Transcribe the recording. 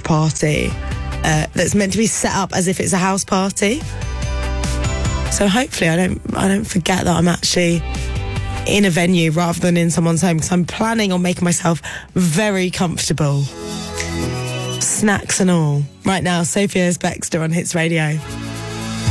party that's meant to be set up as if it's a house party. So hopefully I don't forget that I'm actually in a venue rather than in someone's home, because I'm planning on making myself very comfortable. Snacks and all. Right now, Sophia Baxter on Hits Radio.